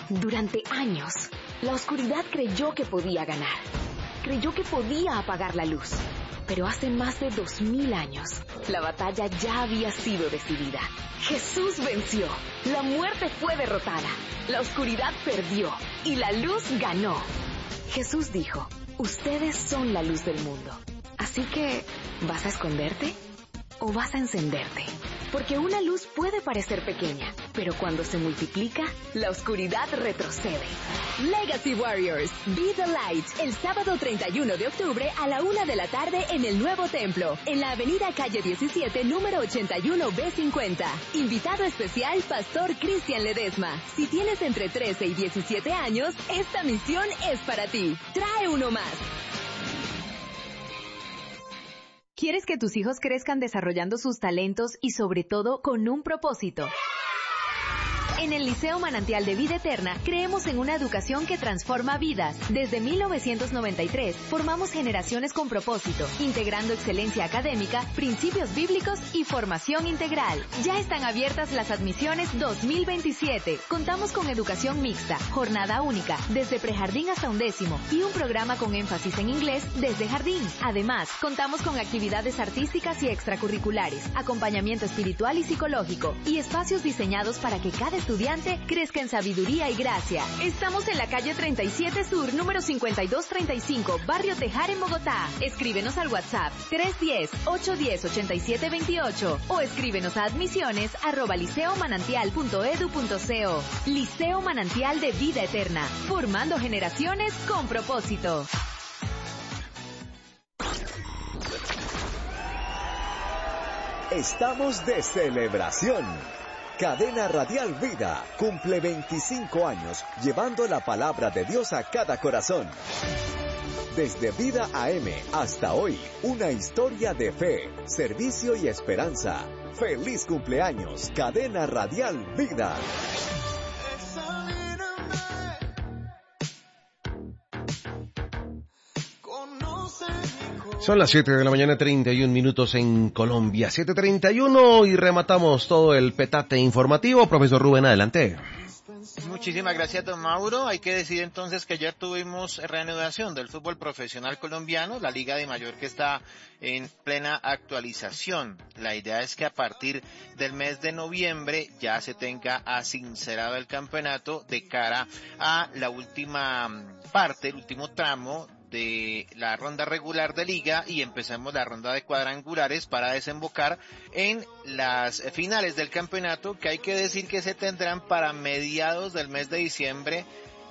Durante años, la oscuridad creyó que podía ganar. Creyó que podía apagar la luz. Pero hace más de 2000 años, la batalla ya había sido decidida. Jesús venció. La muerte fue derrotada. La oscuridad perdió. Y la luz ganó. Jesús dijo, ustedes son la luz del mundo. Así que, ¿vas a esconderte? ¿O vas a encenderte? Porque una luz puede parecer pequeña, pero cuando se multiplica, la oscuridad retrocede. Legacy Warriors, Be the Light, el sábado 31 de octubre a la 1 de la tarde en el Nuevo Templo, en la avenida Calle 17, número 81B50. Invitado especial, Pastor Cristian Ledesma. Si tienes entre 13 y 17 años, esta misión es para ti. Trae uno más. ¿Quieres que tus hijos crezcan desarrollando sus talentos y sobre todo con un propósito? En el Liceo Manantial de Vida Eterna creemos en una educación que transforma vidas. Desde 1993 formamos generaciones con propósito, integrando excelencia académica, principios bíblicos y formación integral. Ya están abiertas las admisiones 2027. Contamos con educación mixta, jornada única, desde prejardín hasta 11º y un programa con énfasis en inglés desde jardín. Además, contamos con actividades artísticas y extracurriculares, acompañamiento espiritual y psicológico y espacios diseñados para que cada estudiante crezca en sabiduría y gracia. Estamos en la calle 37 Sur, número 5235, Barrio Tejar, en Bogotá. Escríbenos al WhatsApp 310-810-8728 o escríbenos a admisiones@liceomanantial.edu.co. Liceo Manantial de Vida Eterna, formando generaciones con propósito. Estamos de celebración. Cadena Radial Vida cumple 25 años llevando la palabra de Dios a cada corazón. Desde Vida AM hasta hoy, una historia de fe, servicio y esperanza. ¡Feliz cumpleaños, Cadena Radial Vida! Son las 7 de la mañana, 31 minutos en Colombia, 7:31, y rematamos todo el petate informativo. Profesor Rubén, adelante. Muchísimas gracias, don Mauro. Hay que decir entonces que ayer tuvimos reanudación del fútbol profesional colombiano, la Liga de Mayor que está en plena actualización. La idea es que a partir del mes de noviembre ya se tenga asincerado el campeonato de cara a la última parte, el último tramo de la ronda regular de liga, y empezamos la ronda de cuadrangulares para desembocar en las finales del campeonato, que hay que decir que se tendrán para mediados del mes de diciembre,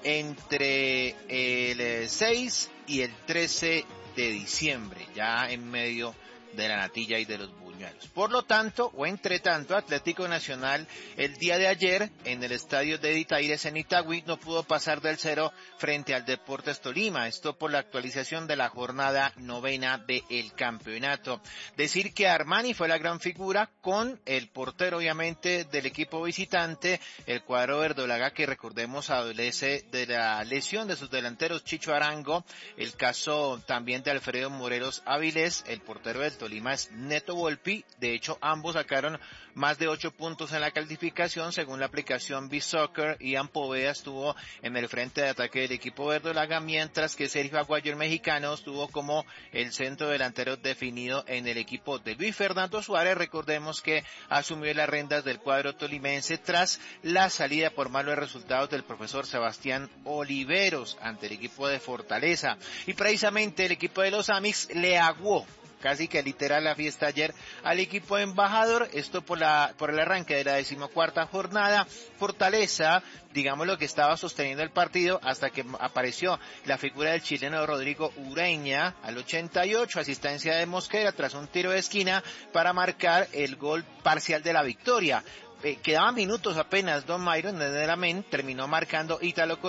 entre el 6 y el 13 de diciembre, ya en medio de la natilla y de los buñuelos. Por lo tanto, o entre tanto, Atlético Nacional el día de ayer en el estadio de Itaires en Itagüí no pudo pasar del 0 frente al Deportes Tolima, esto por la actualización de la jornada 9ª del campeonato. Decir que Armani fue la gran figura, con el portero obviamente del equipo visitante, el cuadro verdolaga, que recordemos adolece de la lesión de sus delanteros Chicho Arango, el caso también de Alfredo Morelos Avilés, el portero del Tolima es Neto Volpi. De hecho, ambos sacaron más de 8 puntos en la calificación según la aplicación B-Soccer. Ian Poveda estuvo en el frente de ataque del equipo verdolaga, mientras que Sergio Aguayo, el mexicano, estuvo como el centro delantero definido en el equipo de Luis Fernando Suárez. Recordemos que asumió las riendas del cuadro tolimense tras la salida por malos resultados del profesor Sebastián Oliveros ante el equipo de Fortaleza. Y precisamente el equipo de los Amix le aguó casi que literal la fiesta ayer al equipo embajador, esto por el arranque de la 14ª jornada. Fortaleza, digamos, lo que estaba sosteniendo el partido hasta que apareció la figura del chileno Rodrigo Ureña al 88, asistencia de Mosquera tras un tiro de esquina para marcar el gol parcial de la victoria. Quedaban minutos apenas, don Myron, desde la terminó marcando Ítalo